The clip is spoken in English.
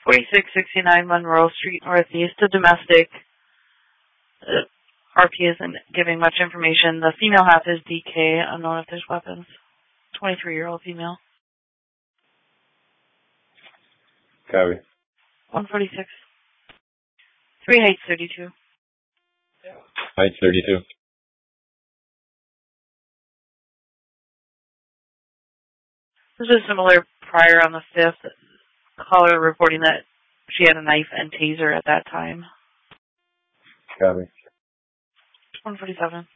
4669 Monroe Street Northeast, a domestic. RP isn't giving much information. The female half is DK, unknown if there's weapons. 23-year-old female. Copy. 146. 3 Heights 32. Heights 32. This is similar prior on the 5th. Caller reporting that she had a knife and taser at that time. Copy. 147.